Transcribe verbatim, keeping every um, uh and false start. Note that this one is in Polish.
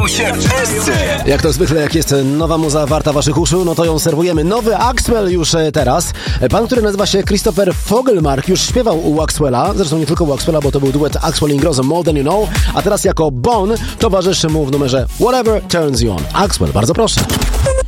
bawią się wszyscy. Jak to zwykle, jak jest nowa muza warta waszych uszu, no to ją serwujemy. Nowy Axwell już teraz. Pan, który nazywa się Christopher Fogelmark, już śpiewał u Axwella. Zresztą nie tylko u Axwella, bo to był duet Axwell Ingrosso, More Than You Know. A teraz jako Bon towarzyszy mu w numerze Whatever Turns You On. Axwell, bardzo proszę.